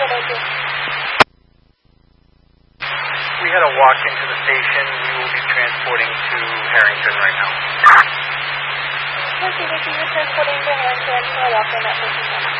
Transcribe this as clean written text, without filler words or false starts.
We had a walk into the station. We will be transporting to Harrington right now. Transporting to Harrington, walk in that position.